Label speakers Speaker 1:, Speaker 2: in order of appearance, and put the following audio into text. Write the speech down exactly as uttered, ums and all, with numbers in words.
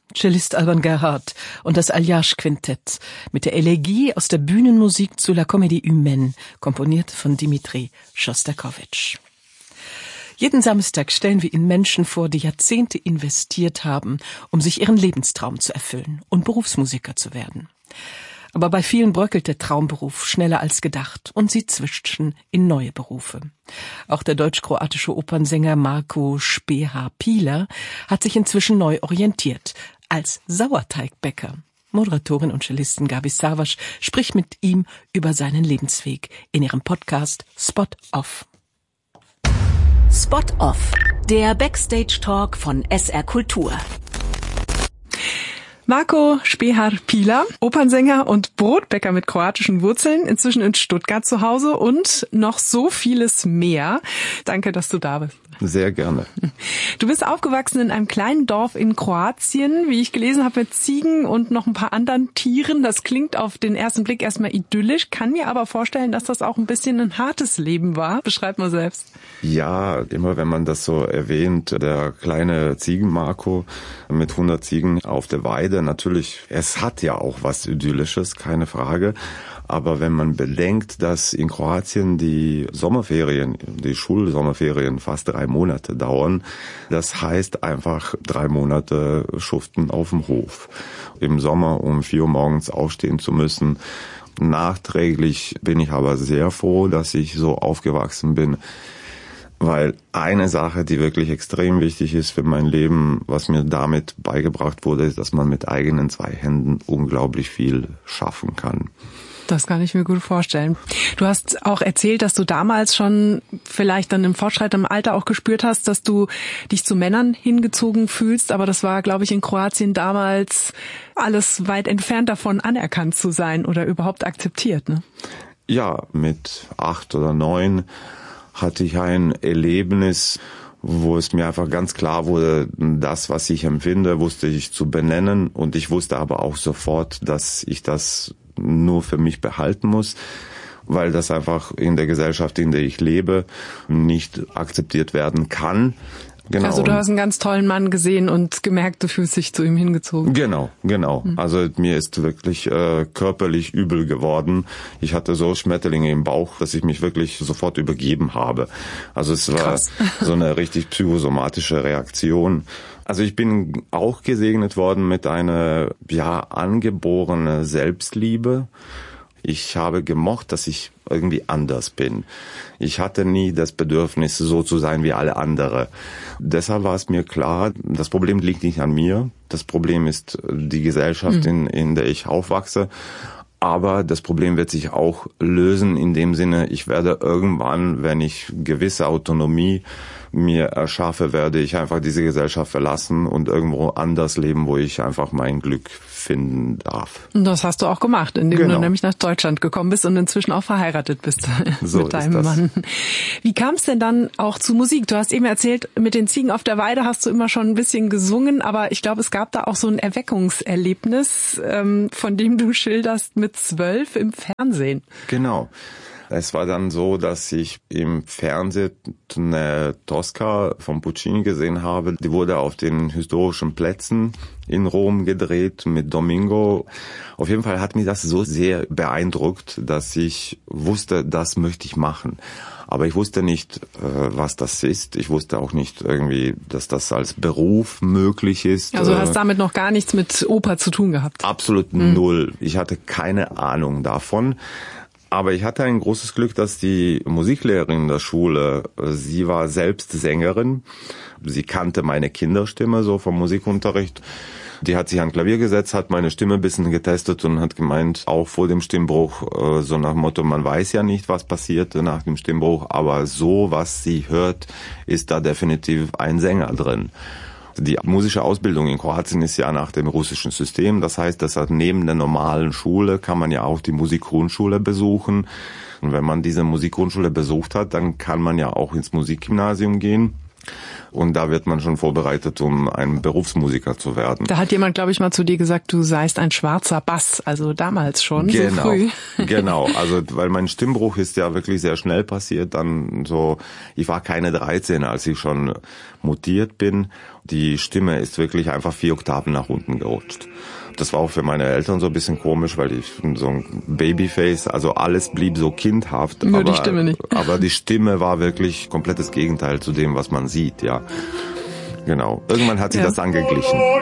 Speaker 1: Cellist Alban Gerhardt und das Aljaž-Quintett mit der Elegie aus der Bühnenmusik zu La Comédie Humaine, komponiert von Dmitri Schostakowitsch. Jeden Samstag stellen wir Ihnen Menschen vor, die Jahrzehnte investiert haben, um sich ihren Lebenstraum zu erfüllen und Berufsmusiker zu werden. Aber bei vielen bröckelt der Traumberuf schneller als gedacht und sie zwitschern in neue Berufe. Auch der deutsch-kroatische Opernsänger Marko Špeha-Pilar hat sich inzwischen neu orientiert als Sauerteigbäcker. Moderatorin und Cellistin Gabi Savaš spricht mit ihm über seinen Lebensweg in ihrem Podcast Spot Off.
Speaker 2: Spot Off, der Backstage-Talk von S R Kultur.
Speaker 3: Marko Špeha-Pilar, Opernsänger und Brotbäcker mit kroatischen Wurzeln, inzwischen in Stuttgart zu Hause und noch so vieles mehr. Danke, dass du da bist.
Speaker 4: Sehr gerne.
Speaker 3: Du bist aufgewachsen in einem kleinen Dorf in Kroatien, wie ich gelesen habe, mit Ziegen und noch ein paar anderen Tieren. Das klingt auf den ersten Blick erstmal idyllisch, kann mir aber vorstellen, dass das auch ein bisschen ein hartes Leben war. Beschreib mal selbst.
Speaker 4: Ja, immer wenn man das so erwähnt, der kleine Ziegenmarko mit hundert Ziegen auf der Weide, natürlich, es hat ja auch was Idyllisches, keine Frage. Aber wenn man bedenkt, dass in Kroatien die Sommerferien, die Schulsommerferien fast drei Monate dauern, das heißt einfach drei Monate schuften auf dem Hof. Im Sommer um vier Uhr morgens aufstehen zu müssen. Nachträglich bin ich aber sehr froh, dass ich so aufgewachsen bin. Weil eine Sache, die wirklich extrem wichtig ist für mein Leben, was mir damit beigebracht wurde, ist, dass man mit eigenen zwei Händen unglaublich viel schaffen kann.
Speaker 3: Das kann ich mir gut vorstellen. Du hast auch erzählt, dass du damals schon vielleicht dann im fortschreitenden Alter auch gespürt hast, dass du dich zu Männern hingezogen fühlst. Aber das war, glaube ich, in Kroatien damals alles weit entfernt davon, anerkannt zu sein oder überhaupt akzeptiert, ne?
Speaker 4: Ja, mit acht oder neun hatte ich ein Erlebnis, wo es mir einfach ganz klar wurde, das, was ich empfinde, wusste ich zu benennen. Und ich wusste aber auch sofort, dass ich das nur für mich behalten muss, weil das einfach in der Gesellschaft, in der ich lebe, nicht akzeptiert werden kann. Genau.
Speaker 3: Also du hast einen ganz tollen Mann gesehen und gemerkt, du fühlst dich zu ihm hingezogen.
Speaker 4: Genau, genau. Mhm. Also mir ist wirklich äh, körperlich übel geworden. Ich hatte so Schmetterlinge im Bauch, dass ich mich wirklich sofort übergeben habe. Also es war Krass. So eine richtig psychosomatische Reaktion. Also ich bin auch gesegnet worden mit einer, ja, angeborene Selbstliebe. Ich habe gemocht, dass ich irgendwie anders bin. Ich hatte nie das Bedürfnis, so zu sein wie alle andere. Deshalb war es mir klar, das Problem liegt nicht an mir. Das Problem ist die Gesellschaft, mhm. in, in der ich aufwachse. Aber das Problem wird sich auch lösen in dem Sinne, ich werde irgendwann, wenn ich gewisse Autonomie mir erschaffe, werde ich einfach diese Gesellschaft verlassen und irgendwo anders leben, wo ich einfach mein Glück finden darf.
Speaker 3: Und das hast du auch gemacht, indem
Speaker 4: genau.
Speaker 3: du nämlich nach Deutschland gekommen bist und inzwischen auch verheiratet bist
Speaker 4: so
Speaker 3: mit deinem Mann. Wie kam es denn dann auch zu Musik? Du hast eben erzählt, mit den Ziegen auf der Weide hast du immer schon ein bisschen gesungen, aber ich glaube, es gab da auch so ein Erweckungserlebnis, von dem du schilderst mit zwölf im Fernsehen.
Speaker 4: Genau. Es war dann so, dass ich im Fernsehen eine Tosca von Puccini gesehen habe. Die wurde auf den historischen Plätzen in Rom gedreht mit Domingo. Auf jeden Fall hat mich das so sehr beeindruckt, dass ich wusste, das möchte ich machen. Aber ich wusste nicht, was das ist. Ich wusste auch nicht irgendwie, dass das als Beruf möglich ist.
Speaker 3: Also du hast damit noch gar nichts mit Oper zu tun gehabt?
Speaker 4: Absolut mhm. null. Ich hatte keine Ahnung davon. Aber ich hatte ein großes Glück, dass die Musiklehrerin der Schule, sie war selbst Sängerin. Sie kannte meine Kinderstimme so vom Musikunterricht. Die hat sich an Klavier gesetzt, hat meine Stimme ein bisschen getestet und hat gemeint, auch vor dem Stimmbruch, so nach dem Motto, man weiß ja nicht, was passiert nach dem Stimmbruch, aber so, was sie hört, ist da definitiv ein Sänger drin. Die musische Ausbildung in Kroatien ist ja nach dem russischen System. Das heißt, dass neben der normalen Schule kann man ja auch die Musikgrundschule besuchen. Und wenn man diese Musikgrundschule besucht hat, dann kann man ja auch ins Musikgymnasium gehen. Und da wird man schon vorbereitet, um ein Berufsmusiker zu werden.
Speaker 3: Da hat jemand, glaube ich, mal zu dir gesagt, du seist ein schwarzer Bass, also damals schon,
Speaker 4: genau,
Speaker 3: so früh.
Speaker 4: Genau, also weil mein Stimmbruch ist ja wirklich sehr schnell passiert. Dann so, ich war keine dreizehn, als ich schon mutiert bin. Die Stimme ist wirklich einfach vier Oktaven nach unten gerutscht. Das war auch für meine Eltern so ein bisschen komisch, weil ich so ein Babyface, also alles blieb so kindhaft.
Speaker 3: Nur
Speaker 4: aber,
Speaker 3: die Stimme nicht.
Speaker 4: Aber die Stimme war wirklich komplettes Gegenteil zu dem, was man sieht, ja. Genau. Irgendwann hat sich
Speaker 3: ja.
Speaker 4: das angeglichen.